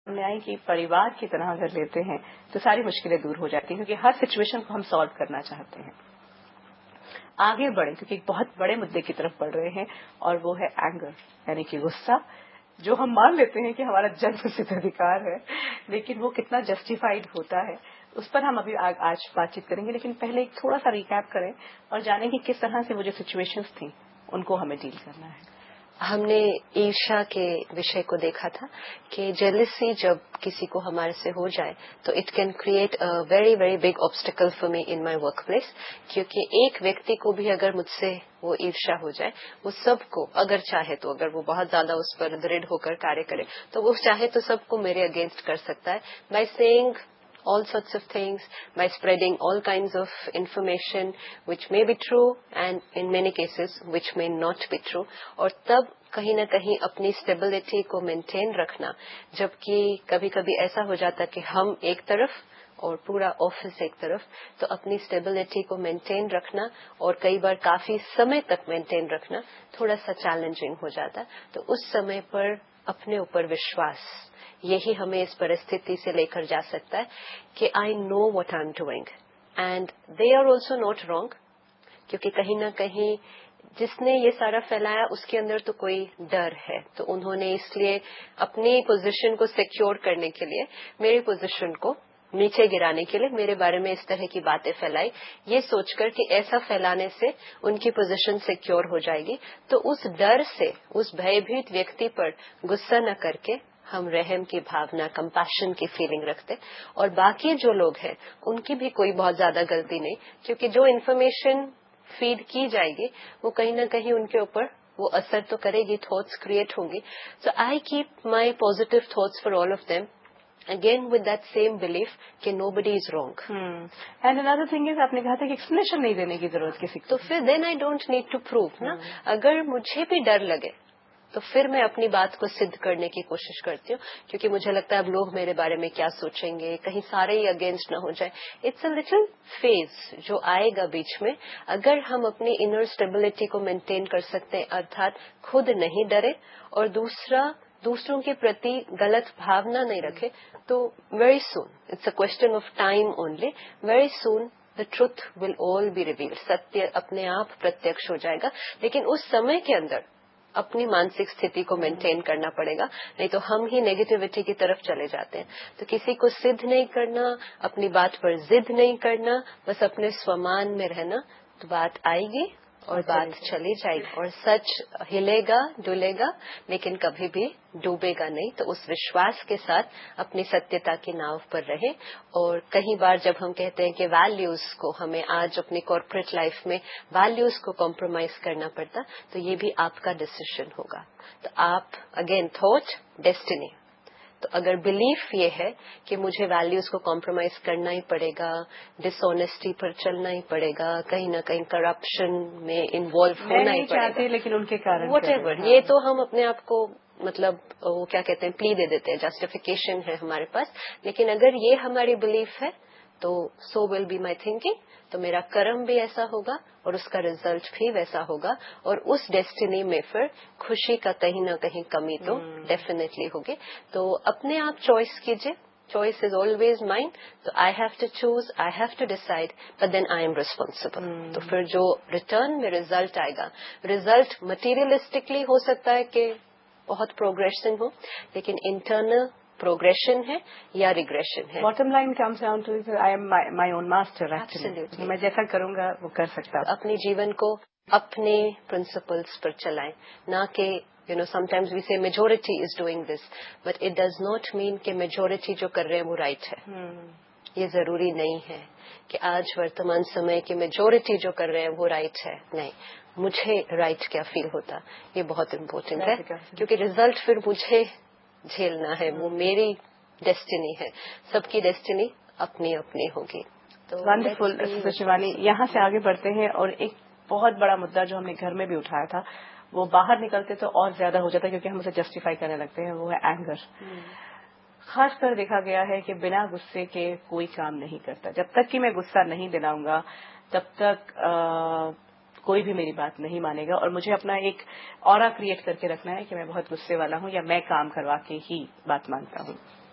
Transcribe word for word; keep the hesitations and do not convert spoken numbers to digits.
न्याय की परिवार की तरह अगर लेते हैं तो सारी मुश्किलें दूर हो जाती हैं, क्योंकि हर सिचुएशन को हम सॉल्व करना चाहते हैं, आगे बढ़े, क्योंकि एक बहुत बड़े मुद्दे की तरफ बढ़ रहे हैं और वो है एंगर, यानी कि गुस्सा, जो हम मान लेते हैं कि हमारा जन्मसिद्ध अधिकार है, लेकिन वो कितना जस्टिफाइड होता है उस पर हम अभी आज बातचीत करेंगे। लेकिन पहले एक थोड़ा सा रिकैप करें और जानें कि किस तरह से वो जो सिचुएशंस थी उनको हमें डील करना है। हमने ईर्ष्या के विषय को देखा था कि जेलसी जब किसी को हमारे से हो जाए तो it can create a very very big obstacle for me in my work place, क्योंकि एक व्यक्ति को भी अगर मुझसे वो ईर्ष्या हो जाए, वो सबको अगर चाहे तो, अगर वो बहुत ज्यादा उस पर दृढ़ होकर कार्य करे तो वो चाहे तो सबको मेरे अगेंस्ट कर सकता है, by saying all sorts of things, by spreading all kinds of information which may be true and in many cases which may not be true, और तब कहीं ना कहीं अपनी स्टेबिलिटी को मेंटेन रखना, जबकि कभी कभी ऐसा हो जाता कि हम एक तरफ और पूरा ऑफिस एक तरफ, तो अपनी स्टेबिलिटी को मेंटेन रखना और कई बार काफी समय तक मेंटेन रखना थोड़ा सा चैलेंजिंग हो जाता। तो उस समय पर अपने ऊपर विश्वास, यही हमें इस परिस्थिति से लेकर जा सकता है कि I know what I am doing and they are also not wrong, क्योंकि कहीं ना कहीं जिसने ये सारा फैलाया उसके अंदर तो कोई डर है, तो उन्होंने इसलिए अपनी पोजीशन को सिक्योर करने के लिए मेरी पोजीशन को नीचे गिराने के लिए मेरे बारे में इस तरह की बातें फैलाई, ये सोचकर कि ऐसा फैलाने से उनकी पोजीशन सिक्योर हो जाएगी। तो उस डर से, उस भयभीत व्यक्ति पर गुस्सा न करके हम रहम की भावना, कंपैशन की फीलिंग रखते, और बाकी जो लोग हैं उनकी भी कोई बहुत ज्यादा गलती नहीं, क्योंकि जो इन्फॉर्मेशन फीड की जाएगी वो कहीं ना कहीं उनके ऊपर वो असर तो करेगी, थॉट्स क्रिएट होंगी। सो I keep my positive thoughts for all of them, again with that same belief कि nobody is wrong. hmm. And another thing is, आपने कहा था कि एक्सप्लेनेशन नहीं देने की जरूरत किसी को, तो फिर then I don't need to prove hmm. ना, अगर मुझे भी डर लगे तो फिर मैं अपनी बात को सिद्ध करने की कोशिश करती हूँ, क्योंकि मुझे लगता है अब लोग मेरे बारे में क्या सोचेंगे, कहीं सारे ही अगेंस्ट ना हो जाए। इट्स अ लिटिल फेज जो आएगा बीच में, अगर हम अपनी इनर स्टेबिलिटी को मेंटेन कर सकते हैं, अर्थात खुद नहीं डरे और दूसरा दूसरों के प्रति गलत भावना नहीं रखे, तो very soon, it's a question of time only, very soon the truth will all be revealed, सत्य अपने आप प्रत्यक्ष हो जाएगा। लेकिन उस समय के अंदर अपनी मानसिक स्थिति को मेंटेन करना पड़ेगा, नहीं तो हम ही नेगेटिविटी की तरफ चले जाते हैं। तो किसी को सिद्ध नहीं करना, अपनी बात पर जिद नहीं करना, बस अपने स्वमान में रहना, तो बात आएगी और बात चली जाएगी, और सच हिलेगा डुलेगा लेकिन कभी भी डूबेगा नहीं। तो उस विश्वास के साथ अपनी सत्यता की नाव पर रहे। और कई बार जब हम कहते हैं कि वैल्यूज को हमें आज अपनी कॉर्पोरेट लाइफ में वैल्यूज को कॉम्प्रोमाइज करना पड़ता, तो ये भी आपका डिसीजन होगा। तो आप अगेन थॉट डेस्टिनी, तो अगर बिलीफ ये है कि मुझे वैल्यूज को कॉम्प्रोमाइज करना ही पड़ेगा, डिसऑनेस्टी पर चलना ही पड़ेगा, कहीं ना कहीं करप्शन में इन्वॉल्व होना ही पड़ेगा, लेकिन उनके कारण वॉट एवर, ये तो हम अपने आप को मतलब वो क्या कहते हैं, प्ली दे देते हैं, जस्टिफिकेशन है हमारे पास। लेकिन अगर ये हमारी बिलीफ है तो so will be my thinking, तो मेरा कर्म भी ऐसा होगा और उसका रिजल्ट भी वैसा होगा, और उस डेस्टिनी में फिर खुशी का कहीं ना कहीं कमी तो डेफिनेटली होगी। तो अपने आप चॉइस कीजिए, चॉइस इज ऑलवेज माइन, तो I have to choose, I have to decide, but then I am responsible. तो फिर जो रिटर्न में रिजल्ट आएगा, रिजल्ट मटीरियलिस्टिकली हो सकता है कि बहुत प्रोग्रेशन हो, लेकिन इंटरनल प्रोग्रेशन है या रिग्रेशन है। Bottom line comes down to I am my own master, actually मैं जैसा करूंगा वो कर सकता हूँ। अपने जीवन को अपने प्रिंसिपल्स पर चलाएं, ना कि यू नो समटाइम्स वी से majority is doing this, but it does not mean कि मेजोरिटी जो कर रहे हैं वो राइट है। hmm. ये जरूरी नहीं है कि आज वर्तमान समय की मेजोरिटी जो कर रहे हैं वो राइट है, नहीं, मुझे राइट क्या फील होता, ये बहुत इम्पोर्टेंट है, क्योंकि रिजल्ट फिर मुझे झेलना है, वो मेरी डेस्टिनी है, सबकी डेस्टिनी अपनी अपनी होगी। तो वंडरफुल शिवानी, यहाँ से आगे बढ़ते हैं, और एक बहुत बड़ा मुद्दा जो हमने घर में भी उठाया था वो बाहर निकलते तो और ज्यादा हो जाता है, क्योंकि हम उसे जस्टिफाई करने लगते हैं, वो है एंगर। खास कर देखा गया है कि बिना गुस्से के कोई काम नहीं करता। जब तक कि मैं गुस्सा नहीं दिलाऊंगा तब तक आ, कोई भी मेरी बात नहीं मानेगा, और मुझे अपना एक ऑरा क्रिएट करके रखना है कि मैं बहुत गुस्से वाला हूं या मैं काम करवा के ही बात मानता हूं।